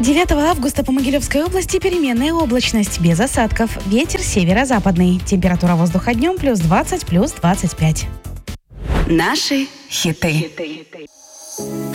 9 августа по Могилевской области переменная облачность, без осадков. Ветер северо-западный. Температура воздуха днем плюс 20, плюс 25. Наши хиты.